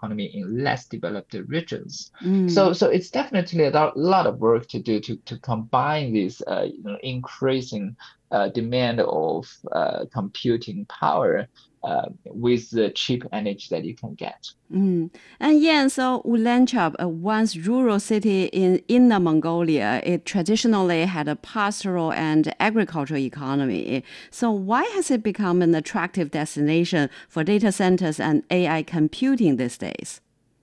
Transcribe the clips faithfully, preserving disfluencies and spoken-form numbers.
economy in less developed regions. Mm. So, so it's definitely a lo- lot of work to do to to combine this, uh, you know, increasing uh, demand of uh, computing power uh, with the cheap energy that you can get. Mm. And yeah, so Ulanqab, a once rural city in Inner Mongolia, it traditionally had a pastoral and agricultural economy. So why has it become an attractive destination for data centers and A I computing these days?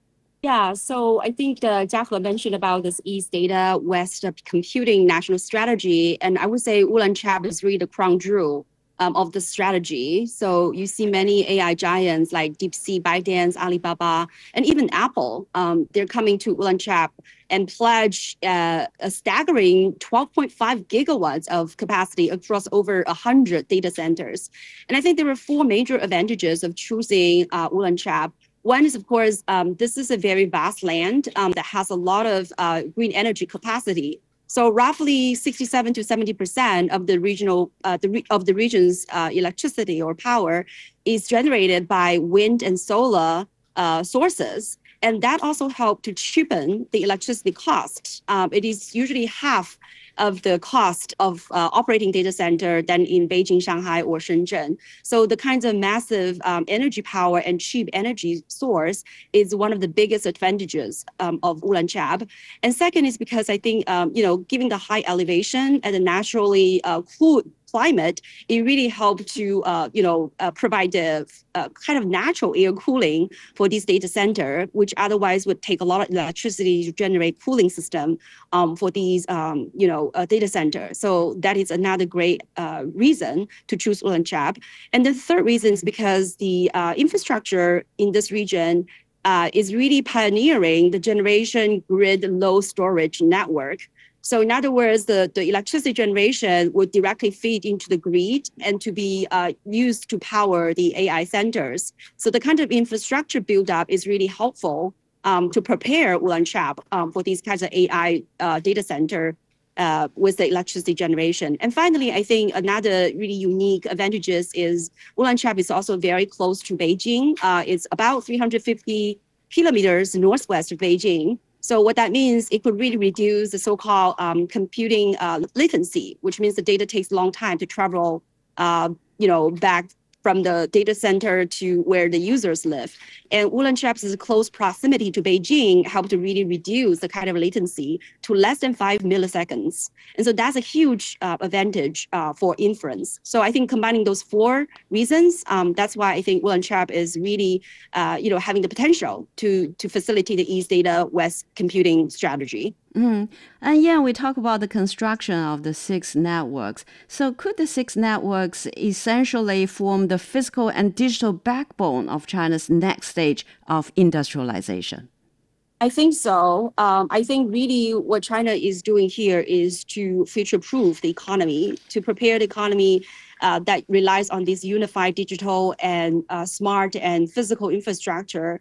Yeah, so I think uh, Jacques mentioned about this East Data, West Computing national strategy, and I would say Ulanqab is really the crown jewel um, of the strategy. So you see many A I giants like DeepSeek, ByteDance, Alibaba, and even Apple. Um, they're coming to Ulanqab and pledge uh, a staggering twelve point five gigawatts of capacity across over one hundred data centers. And I think there are four major advantages of choosing uh, Ulanqab. One is, of course, um, this is a very vast land um, that has a lot of uh, green energy capacity. So roughly sixty-seven to seventy percent of the regional uh, the re- of the region's uh, electricity or power is generated by wind and solar uh, sources. And that also helped to cheapen the electricity cost. Um, it is usually half of the cost of uh, operating data center than in Beijing, Shanghai, or Shenzhen. So the kinds of massive um, energy power and cheap energy source is one of the biggest advantages um, of Ulanqab. And second is because I think, um, you know, given the high elevation and the naturally uh, cool climate, it really helped to, uh, you know, uh, provide the uh, kind of natural air cooling for this data center, which otherwise would take a lot of electricity to generate cooling system um, for these, um, you know, uh, data center. So that is another great uh, reason to choose Ulanqab. And the third reason is because the uh, infrastructure in this region uh, is really pioneering the generation grid low storage network. So in other words, the, the electricity generation would directly feed into the grid and to be uh, used to power the A I centers. So the kind of infrastructure buildup is really helpful um, to prepare Ulanqab um, for these kinds of A I uh, data center uh, with the electricity generation. And finally, I think another really unique advantages is Ulanqab is also very close to Beijing. Uh, it's about three hundred fifty kilometers northwest of Beijing. So what that means, it could really reduce the so-called um, computing uh, latency, which means the data takes a long time to travel, uh, you know, back from the data center to where the users live. And Ulanqab's close proximity to Beijing helped to really reduce the kind of latency to less than five milliseconds. And so that's a huge uh, advantage uh, for inference. So I think combining those four reasons, um, that's why I think Ulanqab is really, uh, you know, having the potential to, to facilitate the East Data West computing strategy. Mm. And yeah, we talk about the construction of the six networks. So could the six networks essentially form the physical and digital backbone of China's next stage of industrialization? I think so. Um, I think really what China is doing here is to future-proof the economy, to prepare the economy uh, that relies on this unified digital and uh, smart and physical infrastructure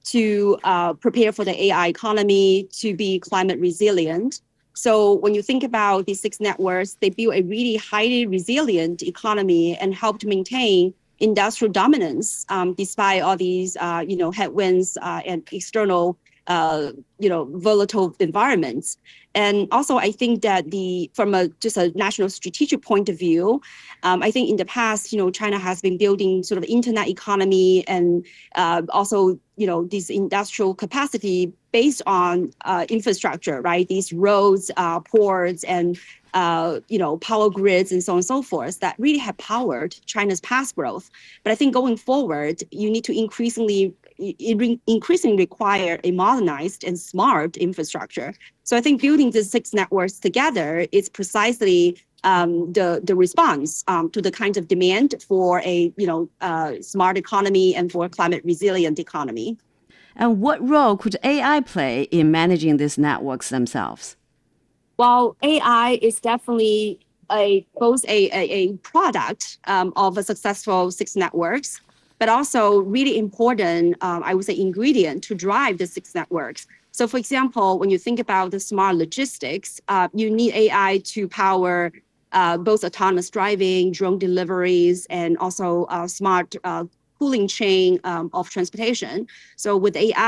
to uh, prepare for the A I economy, to be climate resilient. So when you think about these six networks, they build a really highly resilient economy and help to maintain industrial dominance um, despite all these, uh, you know, headwinds uh, and external uh, you know, volatile environments. And also, I think that the from a just a national strategic point of view, um, I think in the past, you know, China has been building sort of internet economy and uh, also, you know, this industrial capacity based on uh, infrastructure, right? These roads, uh, ports, and uh, you know, power grids and so on and so forth that really have powered China's past growth. But I think going forward, you need to increasingly it increasingly require a modernized and smart infrastructure. So I think building these six networks together is precisely um, the the response um, to the kinds of demand for a you know uh, smart economy and for a climate resilient economy. And what role could A I play in managing these networks themselves? Well, A I is definitely a both a, a, a product um, of a successful six networks, but also really important, um, I would say, ingredient to drive the six networks. So, for example, when you think about the smart logistics, uh, you need A I to power uh, both autonomous driving, drone deliveries, and also uh, smart uh, cooling chain um, of transportation. So with A I,